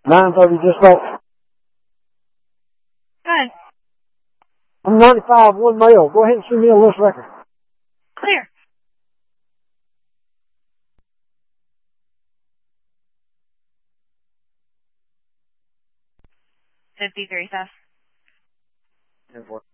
9:30 just left. Good. I'm 95, 1 male. Go ahead and send me a list record. Clear. $53, Seth. 10-4.